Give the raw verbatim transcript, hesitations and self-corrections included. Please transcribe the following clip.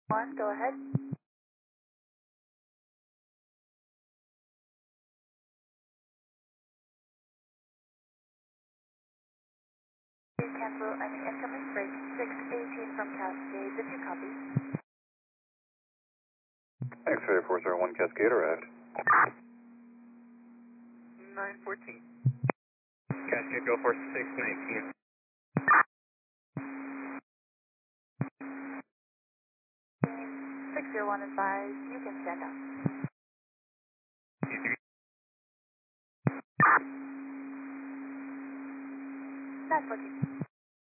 One, go ahead. Please cancel any incoming freight six eighteen from Cascade. Did you copy? X-ray four zero one Cascade arrived. nine fourteen. Cascade go for six nineteen. six zero one advised. You can stand up. nine fourteen.